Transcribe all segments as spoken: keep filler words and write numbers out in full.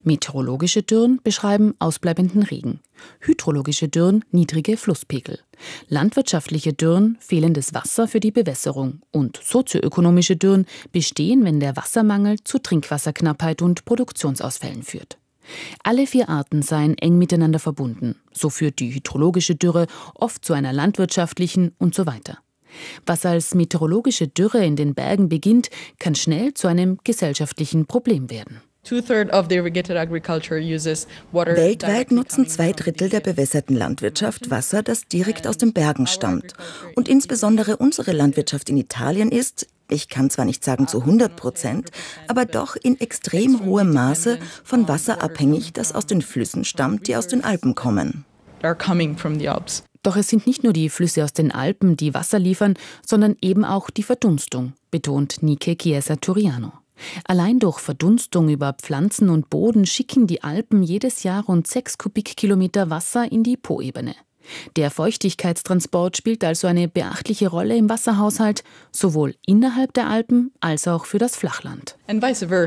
Meteorologische Dürren beschreiben ausbleibenden Regen, hydrologische Dürren niedrige Flusspegel, landwirtschaftliche Dürren fehlendes Wasser für die Bewässerung und sozioökonomische Dürren bestehen, wenn der Wassermangel zu Trinkwasserknappheit und Produktionsausfällen führt. Alle vier Arten seien eng miteinander verbunden. So führt die hydrologische Dürre oft zu einer landwirtschaftlichen und so weiter. Was als meteorologische Dürre in den Bergen beginnt, kann schnell zu einem gesellschaftlichen Problem werden. Weltweit nutzen zwei Drittel der bewässerten Landwirtschaft Wasser, das direkt aus den Bergen stammt. Und insbesondere unsere Landwirtschaft in Italien ist, ich kann zwar nicht sagen zu hundert Prozent, aber doch in extrem hohem Maße von Wasser abhängig, das aus den Flüssen stammt, die aus den Alpen kommen. Doch es sind nicht nur die Flüsse aus den Alpen, die Wasser liefern, sondern eben auch die Verdunstung, betont Nike Chiesa Turiano. Allein durch Verdunstung über Pflanzen und Boden schicken die Alpen jedes Jahr rund sechs Kubikkilometer Wasser in die Po-Ebene. Der Feuchtigkeitstransport spielt also eine beachtliche Rolle im Wasserhaushalt, sowohl innerhalb der Alpen als auch für das Flachland. Und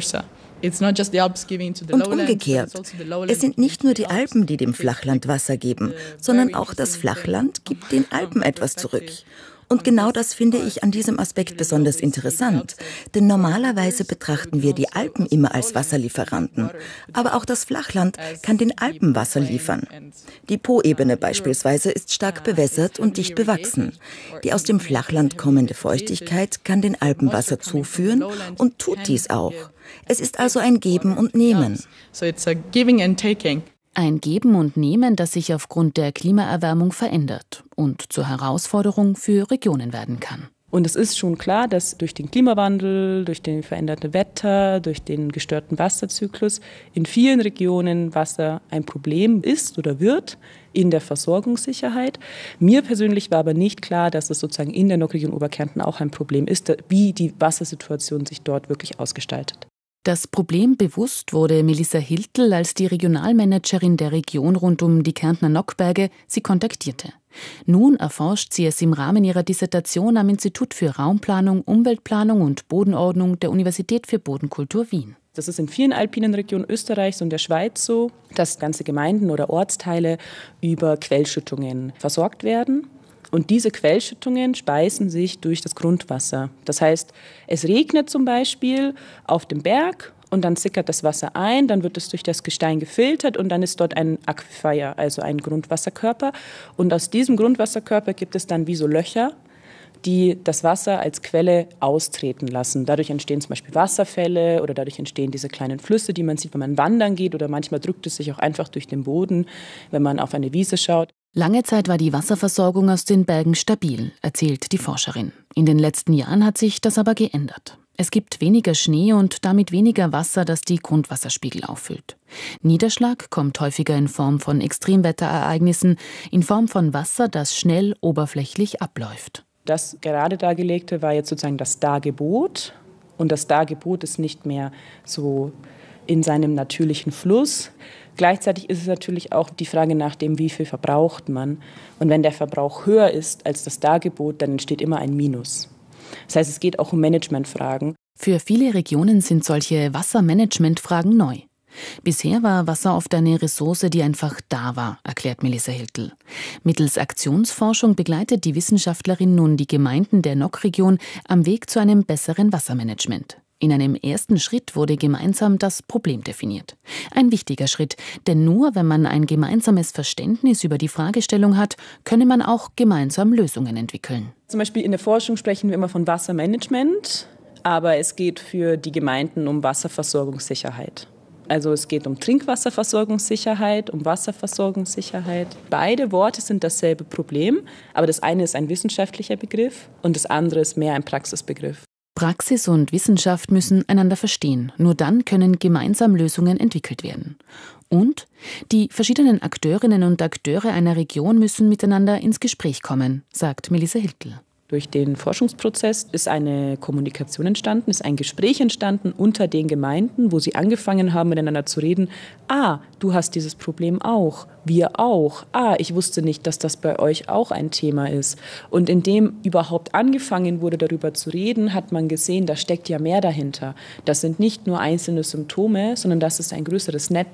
umgekehrt. Es sind nicht nur die Alpen, die dem Flachland Wasser geben, sondern auch das Flachland gibt den Alpen etwas zurück. Und genau das finde ich an diesem Aspekt besonders interessant. Denn normalerweise betrachten wir die Alpen immer als Wasserlieferanten. Aber auch das Flachland kann den Alpen Wasser liefern. Die Po-Ebene beispielsweise ist stark bewässert und dicht bewachsen. Die aus dem Flachland kommende Feuchtigkeit kann den Alpen Wasser zuführen und tut dies auch. Es ist also ein Geben und Nehmen. Ein Geben und Nehmen, das sich aufgrund der Klimaerwärmung verändert und zur Herausforderung für Regionen werden kann. Und es ist schon klar, dass durch den Klimawandel, durch den veränderten Wetter, durch den gestörten Wasserzyklus in vielen Regionen Wasser ein Problem ist oder wird in der Versorgungssicherheit. Mir persönlich war aber nicht klar, dass es sozusagen in der Nordregion Oberkärnten auch ein Problem ist, wie die Wassersituation sich dort wirklich ausgestaltet. Das Problem bewusst wurde Melissa Hiltl, als die Regionalmanagerin der Region rund um die Kärntner Nockberge sie kontaktierte. Nun erforscht sie es im Rahmen ihrer Dissertation am Institut für Raumplanung, Umweltplanung und Bodenordnung der Universität für Bodenkultur Wien. Das ist in vielen alpinen Regionen Österreichs und der Schweiz so, dass ganze Gemeinden oder Ortsteile über Quellschüttungen versorgt werden. Und diese Quellschüttungen speisen sich durch das Grundwasser. Das heißt, es regnet zum Beispiel auf dem Berg und dann sickert das Wasser ein, dann wird es durch das Gestein gefiltert und dann ist dort ein Aquifer, also ein Grundwasserkörper. Und aus diesem Grundwasserkörper gibt es dann wie so Löcher, die das Wasser als Quelle austreten lassen. Dadurch entstehen zum Beispiel Wasserfälle oder dadurch entstehen diese kleinen Flüsse, die man sieht, wenn man wandern geht, oder manchmal drückt es sich auch einfach durch den Boden, wenn man auf eine Wiese schaut. Lange Zeit war die Wasserversorgung aus den Bergen stabil, erzählt die Forscherin. In den letzten Jahren hat sich das aber geändert. Es gibt weniger Schnee und damit weniger Wasser, das die Grundwasserspiegel auffüllt. Niederschlag kommt häufiger in Form von Extremwetterereignissen, in Form von Wasser, das schnell oberflächlich abläuft. Das gerade Dargelegte war jetzt sozusagen das Dargebot. Und das Dargebot ist nicht mehr so in seinem natürlichen Fluss. Gleichzeitig ist es natürlich auch die Frage nach dem, wie viel verbraucht man. Und wenn der Verbrauch höher ist als das Dargebot, dann entsteht immer ein Minus. Das heißt, es geht auch um Managementfragen. Für viele Regionen sind solche Wassermanagementfragen neu. Bisher war Wasser oft eine Ressource, die einfach da war, erklärt Melissa Hiltl. Mittels Aktionsforschung begleitet die Wissenschaftlerin nun die Gemeinden der Nock-Region am Weg zu einem besseren Wassermanagement. In einem ersten Schritt wurde gemeinsam das Problem definiert. Ein wichtiger Schritt, denn nur wenn man ein gemeinsames Verständnis über die Fragestellung hat, könne man auch gemeinsam Lösungen entwickeln. Zum Beispiel in der Forschung sprechen wir immer von Wassermanagement, aber es geht für die Gemeinden um Wasserversorgungssicherheit. Also es geht um Trinkwasserversorgungssicherheit, um Wasserversorgungssicherheit. Beide Worte sind dasselbe Problem, aber das eine ist ein wissenschaftlicher Begriff und das andere ist mehr ein Praxisbegriff. Praxis und Wissenschaft müssen einander verstehen. Nur dann können gemeinsam Lösungen entwickelt werden. Und die verschiedenen Akteurinnen und Akteure einer Region müssen miteinander ins Gespräch kommen, sagt Melissa Hiltl. Durch den Forschungsprozess ist eine Kommunikation entstanden, ist ein Gespräch entstanden unter den Gemeinden, wo sie angefangen haben, miteinander zu reden. Ah, du hast dieses Problem auch, wir auch. Ah, ich wusste nicht, dass das bei euch auch ein Thema ist. Und indem überhaupt angefangen wurde, darüber zu reden, hat man gesehen, da steckt ja mehr dahinter. Das sind nicht nur einzelne Symptome, sondern das ist ein größeres Netz.